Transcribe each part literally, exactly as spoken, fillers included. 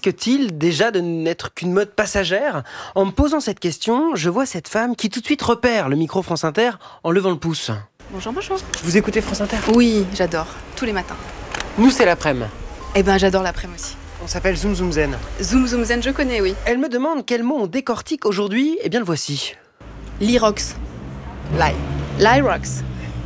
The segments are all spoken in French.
risque-t-il déjà de n'être qu'une mode passagère ? En me posant cette question, je vois cette femme qui tout de suite repère le micro France Inter en levant le pouce. Bonjour, bonjour. Vous écoutez France Inter ? Oui, j'adore, tous les matins. Nous, c'est l'après-midi. Eh ben, j'adore l'après-midi aussi. On s'appelle Zoom Zoom Zen. Zoom Zoom Zen, je connais, oui. Elle me demande quel mot on décortique aujourd'hui. Eh bien, le voici. L'Irox. L'I. L'Irox.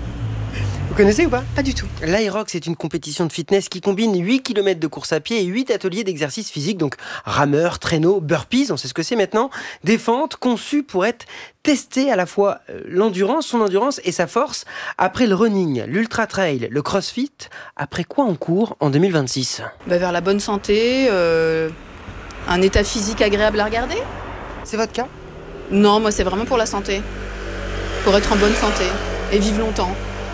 Vous connaissez ou pas ? Pas du tout. L'Irox est une compétition de fitness qui combine huit kilomètres de course à pied et huit ateliers d'exercice physique, donc rameur, traîneau, burpees, on sait ce que c'est maintenant, des fentes conçues pour être tester à la fois l'endurance, son endurance et sa force après le running, l'ultra trail, le crossfit. Après quoi on court en deux mille vingt-six ? Bah, vers la bonne santé, euh, un état physique agréable à regarder. C'est votre cas ? Non, moi c'est vraiment pour la santé. Pour être en bonne santé et vivre longtemps.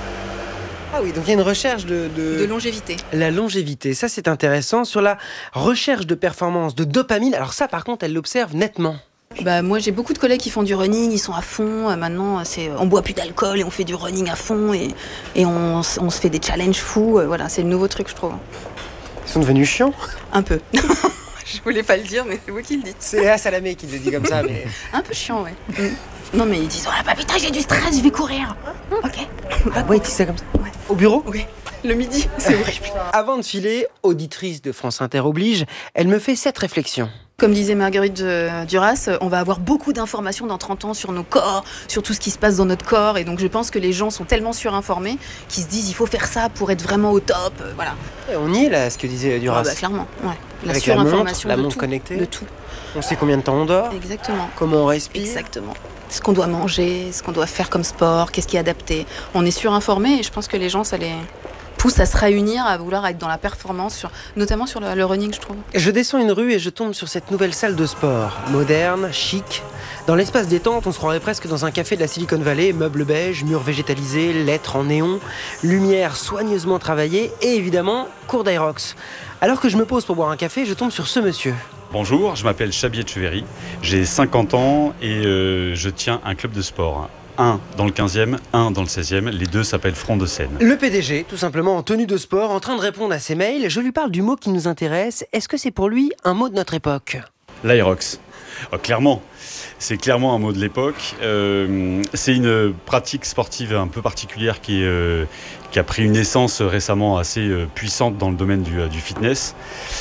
Ah oui, donc il y a une recherche de... De, de longévité. La longévité, ça c'est intéressant. Sur la recherche de performance, de dopamine, alors ça par contre elle l'observe nettement. Bah, moi j'ai beaucoup de collègues qui font du running, ils sont à fond. Euh, maintenant c'est, on boit plus d'alcool et on fait du running à fond et, et on, on se fait des challenges fous. Euh, voilà, c'est le nouveau truc je trouve. Ils sont devenus chiants ? Un peu. Je voulais pas le dire, mais c'est vous qui le dites. C'est Léa Salamé qui le dit comme ça, mais... Un peu chiant, ouais. Mm. Non mais ils disent, oh bah putain j'ai du stress, je vais courir. Ok. Ah ouais, ils disent ça comme ça ? Ouais. Au bureau ? Oui. Le midi, c'est horrible. Avant de filer, auditrice de France Inter oblige, elle me fait cette réflexion. Comme disait Marguerite Duras, on va avoir beaucoup d'informations dans trente ans sur nos corps, sur tout ce qui se passe dans notre corps. Et donc je pense que les gens sont tellement surinformés qu'ils se disent il faut faire ça pour être vraiment au top. Voilà. Et on y est là, ce que disait Duras. Ah bah, clairement, ouais. La Avec surinformation la montre, la de montre tout, connectée. de tout. On sait combien de temps on dort. Exactement. Comment on respire. Exactement. Ce qu'on doit manger, ce qu'on doit faire comme sport, qu'est-ce qui est adapté. On est surinformés et je pense que les gens, ça les pousse à se réunir, à vouloir être dans la performance, sur, notamment sur le, le running, je trouve. Je descends une rue et je tombe sur cette nouvelle salle de sport, moderne, chic. Dans l'espace détente, on se croirait presque dans un café de la Silicon Valley, meubles beige, murs végétalisés, lettres en néon, lumière soigneusement travaillée et évidemment, cours d'Aerox. Alors que je me pose pour boire un café, je tombe sur ce monsieur. Bonjour, je m'appelle Chabi Etcheverry, j'ai cinquante ans et euh, je tiens un club de sport. Un dans le quinzième, un dans le seizième, les deux s'appellent Front de Seine. Le P D G, tout simplement en tenue de sport, en train de répondre à ses mails. Je lui parle du mot qui nous intéresse. Est-ce que c'est pour lui un mot de notre époque ? L'Aerox. Oh, clairement, c'est clairement un mot de l'époque. Euh, c'est une pratique sportive un peu particulière qui, est, euh, qui a pris une essence récemment assez euh, puissante dans le domaine du, du fitness.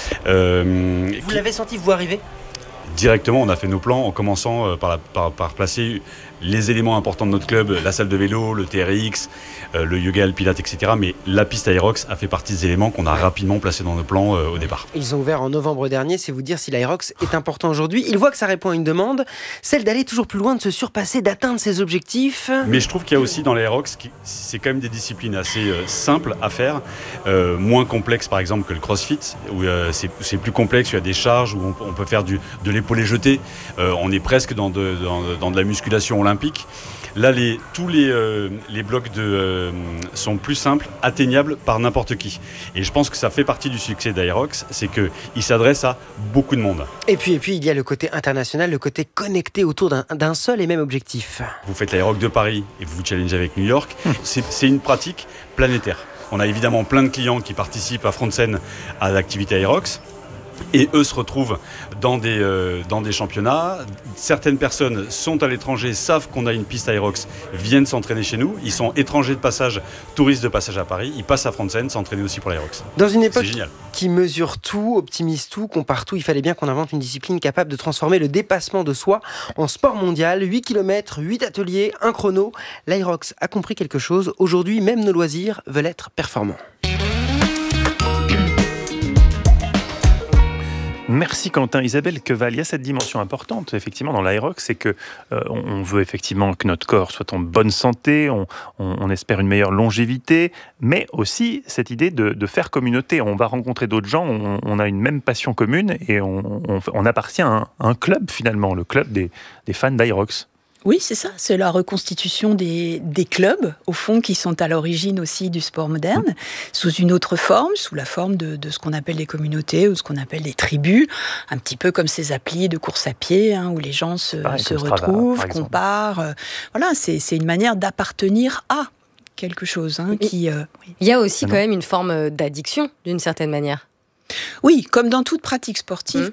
Euh, Vous qui... l'avez senti vous arriver ? Directement, on a fait nos plans en commençant par, la, par, par placer les éléments importants de notre club, la salle de vélo, le T R X, euh, le yoga, le pilates, et cetera. Mais la piste Aerox a fait partie des éléments qu'on a rapidement placés dans nos plans euh, au départ. Ils ont ouvert en novembre dernier, c'est vous dire si l'Aerox est important aujourd'hui. Ils voient que ça répond à une demande, celle d'aller toujours plus loin, de se surpasser, d'atteindre ses objectifs. Mais je trouve qu'il y a aussi dans l'Aerox, c'est quand même des disciplines assez euh, simples à faire, euh, moins complexes par exemple que le crossfit, où euh, c'est, c'est plus complexe, il y a des charges, où on, on peut faire du, de l'épaulé jeté, euh, on est presque dans de, dans, dans de la musculation olympique. Là, les, tous les, euh, les blocs de, euh, sont plus simples, atteignables par n'importe qui. Et je pense que ça fait partie du succès d'Aerox, c'est qu'il s'adresse à beaucoup de monde. Et puis, et puis, il y a le côté international, le côté connecté autour d'un, d'un seul et même objectif. Vous faites l'Aerox de Paris et vous vous challengez avec New York. C'est, c'est une pratique planétaire. On a évidemment plein de clients qui participent à Front de Seine à l'activité Aerox. Et eux se retrouvent dans des, euh, dans des championnats. Certaines personnes sont à l'étranger, savent qu'on a une piste Aerox, viennent s'entraîner chez nous. Ils sont étrangers de passage, touristes de passage à Paris. Ils passent à Front de Seine s'entraîner aussi pour l'Aerox. Dans une époque qui mesure tout, optimise tout, compare tout, il fallait bien qu'on invente une discipline capable de transformer le dépassement de soi en sport mondial. huit kilomètres, huit ateliers, un chrono. L'Aerox a compris quelque chose. Aujourd'hui, même nos loisirs veulent être performants. Merci Quentin. Isabelle Queval, il y a cette dimension importante effectivement dans l'Aerox, c'est que euh, on veut effectivement que notre corps soit en bonne santé, on, on, on espère une meilleure longévité, mais aussi cette idée de, de faire communauté. On va rencontrer d'autres gens, on, on a une même passion commune et on, on, on appartient à un, à un club finalement, le club des, des fans d'Aerox. Oui, c'est ça, c'est la reconstitution des, des clubs, au fond, qui sont à l'origine aussi du sport moderne, mmh. sous une autre forme, sous la forme de, de ce qu'on appelle des communautés ou ce qu'on appelle des tribus, un petit peu comme ces applis de course à pied, hein, où les gens se, Pareil, se retrouvent, Strava, comparent. Euh, voilà, c'est, c'est une manière d'appartenir à quelque chose. Hein, qui, euh, oui. Il y a aussi quand même une forme d'addiction, d'une certaine manière. Oui, comme dans toute pratique sportive, mmh.